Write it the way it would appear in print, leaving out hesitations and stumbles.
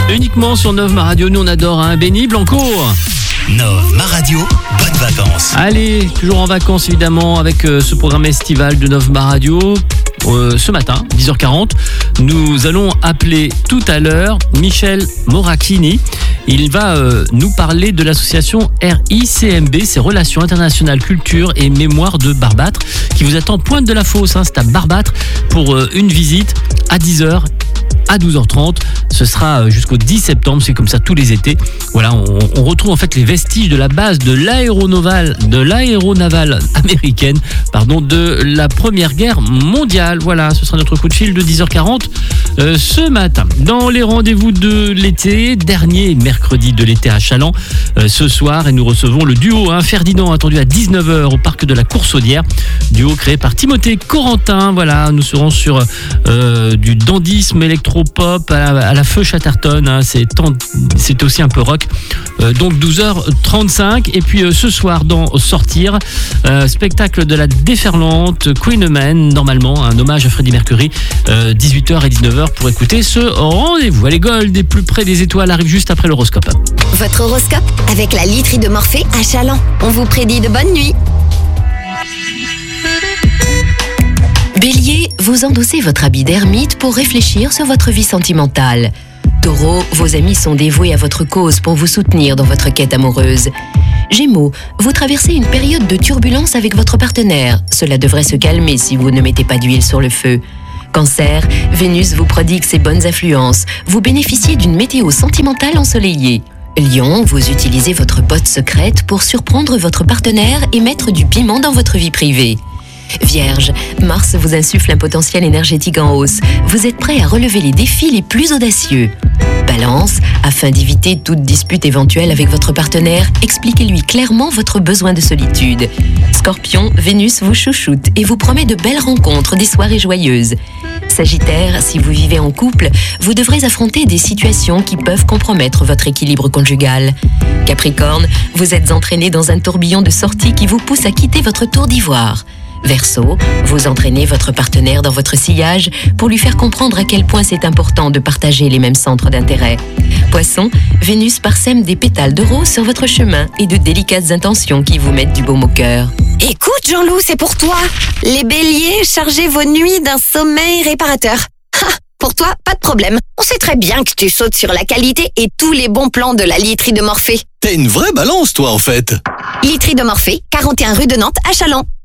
Uniquement sur Nov Ma Radio, nous on adore, hein. Benny Blanco. Nov Ma Radio, bonnes vacances. Allez, toujours en vacances évidemment avec ce programme estival de Nov Ma Radio. Ce matin, 10h40, nous allons appeler tout à l'heure Michel Moracchini. Il va nous parler de l'association RICMB, c'est Relations Internationales Culture et Mémoire de Barbâtre, qui vous attend pointe de la fosse, hein, c'est à Barbâtre, pour une visite à 10h. À 12h30, ce sera jusqu'au 10 septembre, c'est comme ça tous les étés. Voilà, on retrouve en fait les vestiges de la base de l'aéronavale américaine, de la Première Guerre mondiale. Voilà, ce sera notre coup de fil de 10h40 ce matin. Dans les rendez-vous de l'été, dernier mercredi de l'été à Chaland, ce soir, et nous recevons le duo Ferdinand, attendu à 19h au parc de la Coursaudière, duo créé par Timothée Corentin. Voilà, nous serons sur du dandisme électropop à la feu Chatterton, hein, c'est aussi un peu rock. Donc 12h35, et puis ce soir dans Sortir, spectacle de la déferlante Queen Man, normalement un hommage à Freddie Mercury, 18h et 19h pour écouter ce rendez-vous. Allez, Gold est plus près des étoiles, arrive juste après l'horoscope. Votre horoscope avec la literie de Morphée à Chaland. On vous prédit de bonnes nuits. Bélier, vous endossez votre habit d'ermite pour réfléchir sur votre vie sentimentale. Taureau, vos amis sont dévoués à votre cause pour vous soutenir dans votre quête amoureuse. Gémeaux, vous traversez une période de turbulence avec votre partenaire. Cela devrait se calmer si vous ne mettez pas d'huile sur le feu. Cancer, Vénus vous prodigue ses bonnes influences. Vous bénéficiez d'une météo sentimentale ensoleillée. Lion, vous utilisez votre botte secrète pour surprendre votre partenaire et mettre du piment dans votre vie privée. Vierge, Mars vous insuffle un potentiel énergétique en hausse. Vous êtes prêt à relever les défis les plus audacieux. Balance, afin d'éviter toute dispute éventuelle avec votre partenaire, expliquez-lui clairement votre besoin de solitude. Scorpion, Vénus vous chouchoute et vous promet de belles rencontres, des soirées joyeuses. Sagittaire, si vous vivez en couple, vous devrez affronter des situations qui peuvent compromettre votre équilibre conjugal. Capricorne, vous êtes entraîné dans un tourbillon de sorties qui vous pousse à quitter votre tour d'ivoire. Verseau, vous entraînez votre partenaire dans votre sillage pour lui faire comprendre à quel point c'est important de partager les mêmes centres d'intérêt. Poisson, Vénus parsème des pétales de rose sur votre chemin et de délicates intentions qui vous mettent du baume au cœur. Écoute Jean-Loup, c'est pour toi. Les béliers, chargez vos nuits d'un sommeil réparateur. Pour toi, pas de problème. On sait très bien que tu sautes sur la qualité et tous les bons plans de la literie de Morphée. T'es une vraie balance, toi, en fait. Literie de Morphée, 41 rue de Nantes à Chaland.